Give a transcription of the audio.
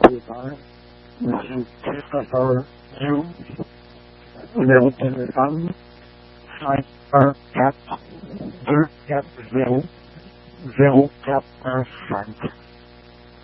paper, the typical use, Wilkinson, Cypher Cap, Wilkinson, Wilkinson.